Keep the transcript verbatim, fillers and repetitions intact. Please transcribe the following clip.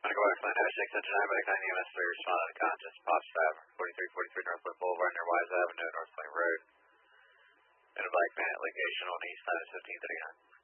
Monaco X-Line oh six engine nine by nine E M S three responded to conscious Pops five forty-three forty-three Northpoint Boulevard near Wise Avenue, Northpoint Road. In a black van at location on east side of fifteen thirty-nine.